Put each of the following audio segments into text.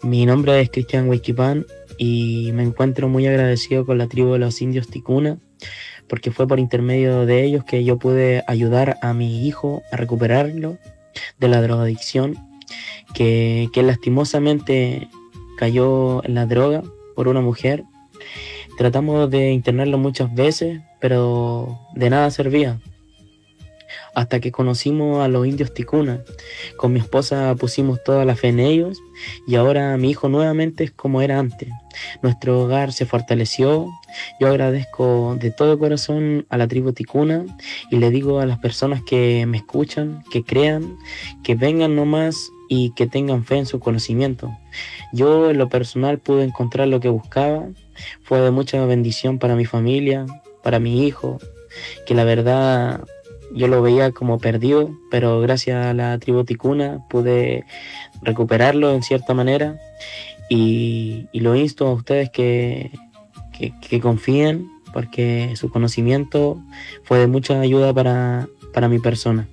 Mi nombre es Cristian Huayquipán y me encuentro muy agradecido con la tribu de los indios Ticuna porque fue por intermedio de ellos que yo pude ayudar a mi hijo a recuperarlo de la drogadicción, que lastimosamente cayó en la droga por una mujer. Tratamos de internarlo muchas veces, pero de nada servía. Hasta que conocimos a los indios Ticuna. Con mi esposa pusimos toda la fe en ellos y ahora mi hijo nuevamente es como era antes. Nuestro hogar se fortaleció. Yo agradezco de todo corazón a la tribu Ticuna y le digo a las personas que me escuchan, que crean, que vengan nomás y que tengan fe en su conocimiento. Yo en lo personal pude encontrar lo que buscaba. Fue de mucha bendición para mi familia, para mi hijo, que la verdad yo lo veía como perdido, pero gracias a la tribu Ticuna pude recuperarlo en cierta manera y lo insto a ustedes que confíen porque su conocimiento fue de mucha ayuda para mi persona.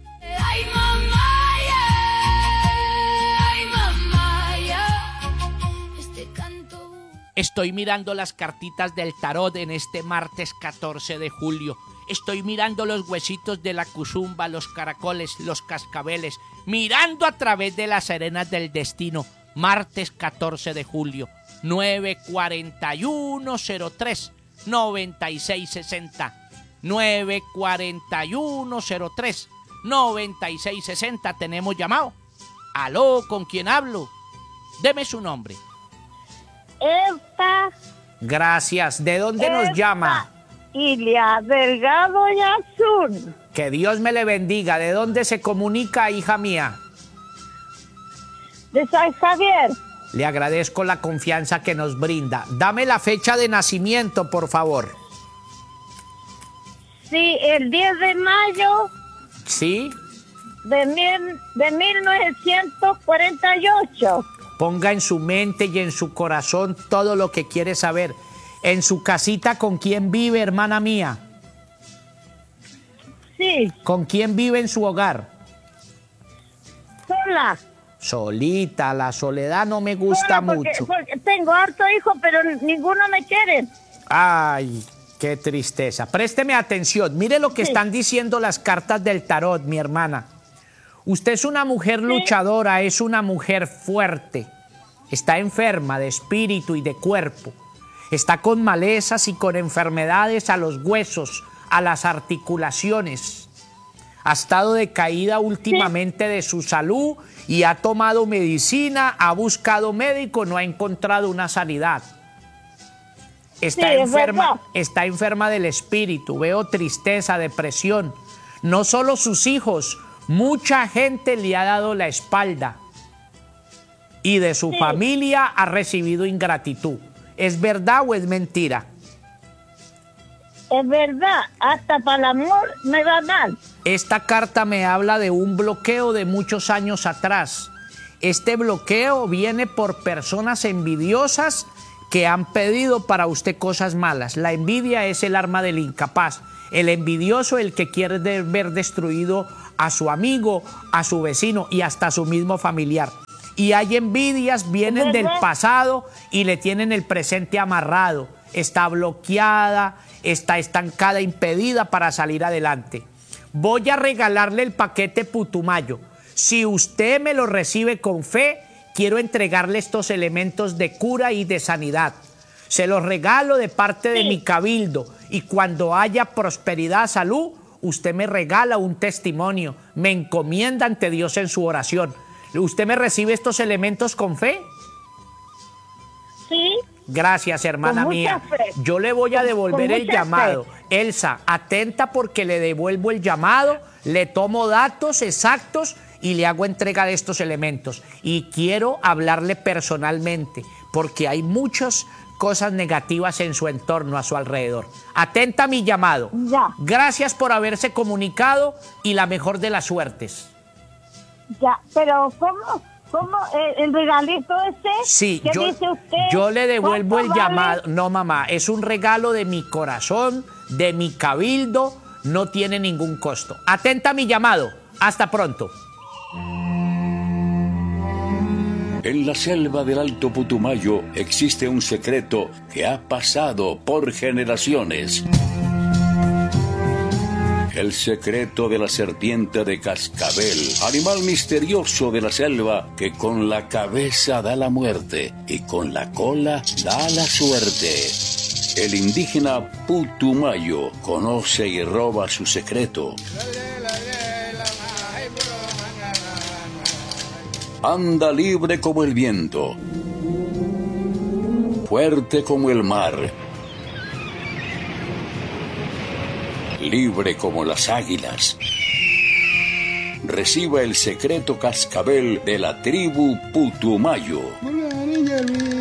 Estoy mirando las cartitas del tarot en este martes 14 de julio. Estoy mirando los huesitos de la cuzumba, los caracoles, los cascabeles, mirando a través de las arenas del destino. Martes 14 de julio, 94103 9660. 94103 9660. Tenemos llamado. Aló, ¿con quién hablo? Deme su nombre. Esta. Gracias. ¿De dónde nos llama? Ilia Delgado y Azul. Que Dios me le bendiga. ¿De dónde se comunica, hija mía? De San Javier. Le agradezco la confianza que nos brinda. Dame la fecha de nacimiento, por favor. Sí, el 10 de mayo. ¿Sí? De 1948. Ponga en su mente y en su corazón todo lo que quiere saber. En su casita, ¿con quién vive, hermana mía? Sí. ¿Con quién vive en su hogar? Sola. Solita, la soledad no me gusta mucho. Porque tengo harto hijo, pero ninguno me quiere. Ay, qué tristeza. Présteme atención. Mire lo que están diciendo las cartas del tarot, mi hermana. Usted es una mujer luchadora, es una mujer fuerte. Está enferma de espíritu y de cuerpo. Está con malezas y con enfermedades a los huesos, a las articulaciones. Ha estado decaída últimamente de su salud y ha tomado medicina, ha buscado médico, no ha encontrado una sanidad. Está enferma del espíritu, veo tristeza, depresión. No solo sus hijos, mucha gente le ha dado la espalda y de su familia ha recibido ingratitud. ¿Es verdad o es mentira? Es verdad, hasta para el amor me va mal. Esta carta me habla de un bloqueo de muchos años atrás. Este bloqueo viene por personas envidiosas que han pedido para usted cosas malas. La envidia es el arma del incapaz. El envidioso, el que quiere ver destruido a su amigo, a su vecino y hasta a su mismo familiar. Y hay envidias, vienen del pasado y le tienen el presente amarrado. Está bloqueada, está estancada, impedida para salir adelante. Voy a regalarle el paquete Putumayo. Si usted me lo recibe con fe, quiero entregarle estos elementos de cura y de sanidad. Se los regalo de parte de mi cabildo y cuando haya prosperidad, salud, usted me regala un testimonio, me encomienda ante Dios en su oración. ¿Usted me recibe estos elementos con fe? Sí. Gracias, hermana mía. Yo le voy a devolver el llamado. Elsa, atenta porque le devuelvo el llamado, le tomo datos exactos y le hago entrega de estos elementos. Y quiero hablarle personalmente porque hay muchas cosas negativas en su entorno, a su alrededor. Atenta a mi llamado. Ya. Gracias por haberse comunicado y la mejor de las suertes. Ya, pero ¿cómo el regalito ese? Sí, ¿Qué dice usted? Yo le devuelvo el ¿Cuánto llamado. vale? No, mamá, es un regalo de mi corazón, de mi cabildo, no tiene ningún costo. Atenta a mi llamado. Hasta pronto. En la selva del Alto Putumayo existe un secreto que ha pasado por generaciones. El secreto de la serpiente de cascabel, animal misterioso de la selva que con la cabeza da la muerte y con la cola da la suerte. El indígena Putumayo conoce y roba su secreto. Anda libre como el viento, fuerte como el mar, libre como las águilas. Reciba el secreto cascabel de la tribu Putumayo.